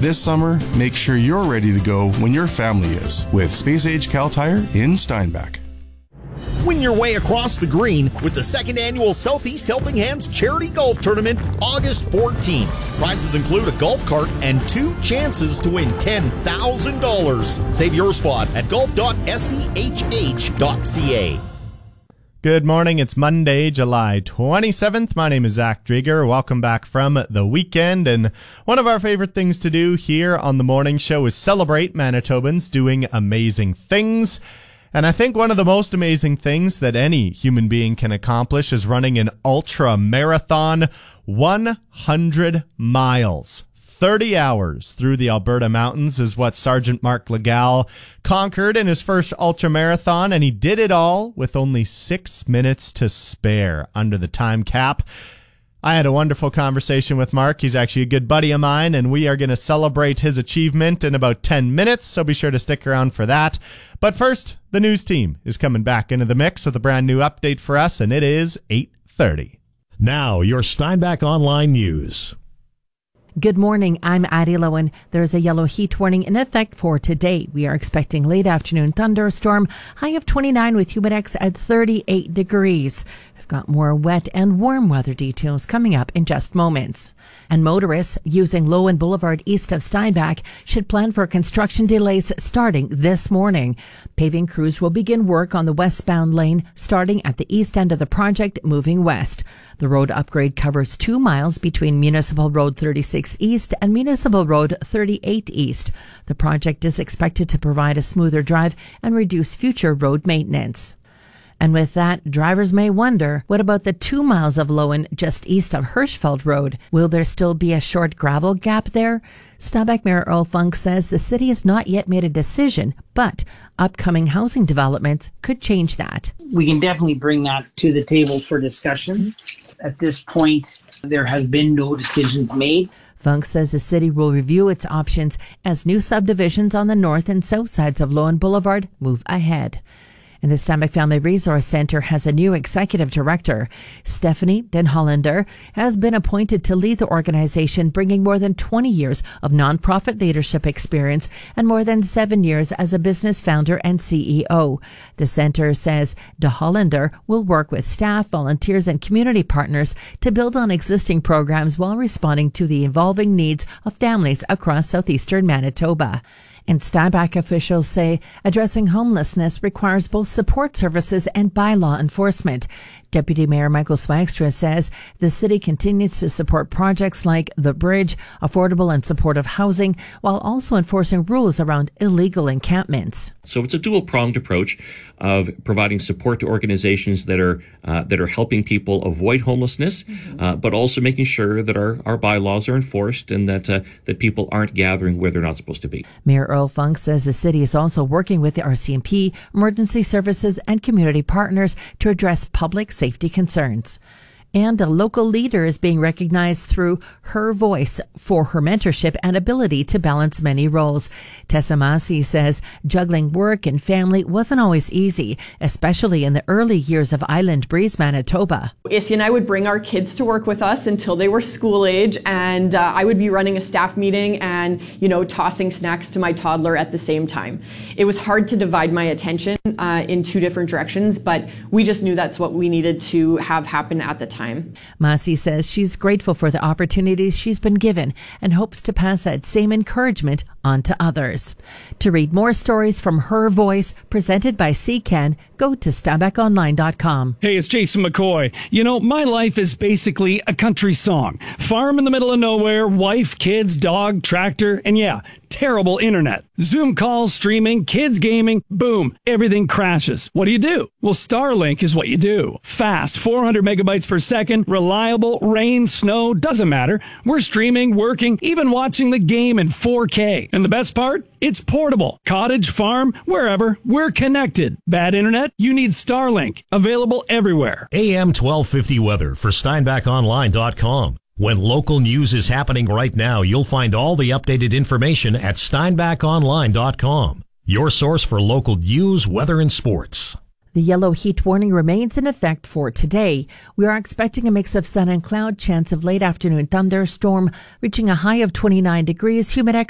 This summer, make sure you're ready to go when your family is with Space Age Cal Tire in Steinbach. Win your way across the green with the second annual Southeast Helping Hands Charity Golf Tournament, August 14th. Prizes include a golf cart and 2 chances to win $10,000. Save your spot at golf.schh.ca. Good morning. It's Monday, July 27th. My name is Zach Drieger. Welcome back from the weekend. And one of our favorite things to do here on the morning show is celebrate Manitobans doing amazing things. And I think one of the most amazing things that any human being can accomplish is running an ultra marathon, 100 miles. 30 hours through the Alberta mountains is what Sergeant Mark Legal conquered in his first ultramarathon, and he did it all with only 6 minutes to spare under the time cap. I had a wonderful conversation with Mark. He's actually a good buddy of mine, and we are going to celebrate his achievement in about 10 minutes, so be sure to stick around for that. But first, the news team is coming back into the mix with a brand new update for us, and it is 8:30. Now, your Steinbach Online News. Good morning, I'm Addie Lowen. There's a yellow heat warning in effect for today. We are expecting late afternoon thunderstorm, high of 29 with humidex at 38 degrees. I've got more wet and warm weather details coming up in just moments. And motorists using Lowen Boulevard east of Steinbach should plan for construction delays starting this morning. Paving crews will begin work on the westbound lane starting at the east end of the project moving west. The road upgrade covers 2 miles between Municipal Road 36 East and Municipal Road 38 East. The project is expected to provide a smoother drive and reduce future road maintenance. And with that, drivers may wonder, what about the 2 miles of Lowen just east of Hirschfeld Road? Will there still be a short gravel gap there? Steinbach Mayor Earl Funk says the city has not yet made a decision, but upcoming housing developments could change that. We can definitely bring that to the table for discussion. At this point, there has been no decisions made. Funk says the city will review its options as new subdivisions on the north and south sides of Lowen Boulevard move ahead. And the Steinbach Family Resource Center has a new executive director. Stephanie Den Hollander has been appointed to lead the organization, bringing more than 20 years of nonprofit leadership experience and more than 7 years as a business founder and CEO. The center says De Hollander will work with staff, volunteers, and community partners to build on existing programs while responding to the evolving needs of families across southeastern Manitoba. And Steinbach officials say addressing homelessness requires both support services and bylaw enforcement. Deputy Mayor Michael Swagstra says the city continues to support projects like The Bridge, affordable and supportive housing, while also enforcing rules around illegal encampments. So it's a dual-pronged approach of providing support to organizations that are helping people avoid homelessness, but also making sure that our bylaws are enforced and that people aren't gathering where they're not supposed to be. Mayor Earl Funk says the city is also working with the RCMP, emergency services, and community partners to address public safety concerns. And a local leader is being recognized through Her Voice for her mentorship and ability to balance many roles. Tessa Massey says juggling work and family wasn't always easy, especially in the early years of Island Breeze, Manitoba. Issy and I would bring our kids to work with us until they were school age, and I would be running a staff meeting and, tossing snacks to my toddler at the same time. It was hard to divide my attention in 2 different directions, but we just knew that's what we needed to have happen at the time. Massey says she's grateful for the opportunities she's been given and hopes to pass that same encouragement on to others. To read more stories from Her Voice, presented by CCAN, go to SteinbachOnline.com. Hey, it's Jason McCoy. My life is basically a country song. Farm in the middle of nowhere, wife, kids, dog, tractor, and terrible internet. Zoom calls, streaming, kids gaming, boom, everything crashes. What do? Well, Starlink is what you do. Fast, 400 megabytes per second, reliable, rain, snow, doesn't matter. We're streaming, working, even watching the game in 4K. And the best part? It's portable. Cottage, farm, wherever, we're connected. Bad internet? You need Starlink. Available everywhere. AM 1250 weather for SteinbachOnline.com. When local news is happening right now, you'll find all the updated information at SteinbachOnline.com. Your source for local news, weather, and sports. The yellow heat warning remains in effect for today. We are expecting a mix of sun and cloud, chance of late afternoon thunderstorm, reaching a high of 29 degrees, humidex